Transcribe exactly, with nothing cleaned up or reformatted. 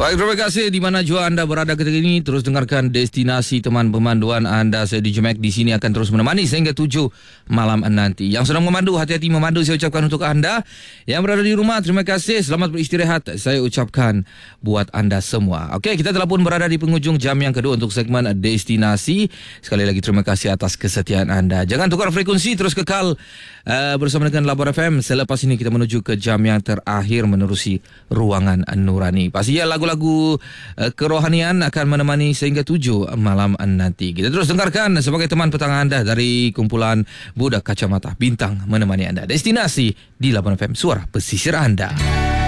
Baik, terima kasih di mana jua anda berada ketika ini. Terus dengarkan destinasi teman pemanduan anda. Saya D J Mac di sini akan terus menemani sehingga tujuh malam nanti. Yang sedang memandu, hati-hati memandu saya ucapkan untuk anda. Yang berada di rumah, terima kasih. Selamat beristirahat saya ucapkan buat anda semua. Okey, kita telah pun berada di penghujung jam yang kedua untuk segmen destinasi. Sekali lagi terima kasih atas kesetiaan anda. Jangan tukar frekuensi, terus kekal uh, bersama dengan Labor F M. Selepas ini kita menuju ke jam yang terakhir menerusi Ruangan Nurani. Pastinya lagu-lagu uh, kerohanian akan menemani sehingga tujuh malam nanti. Kita terus dengarkan sebagai teman petang anda dari kumpulan Budak Kacamata Bintang menemani anda. Destinasi di Labor F M, suara pesisir anda.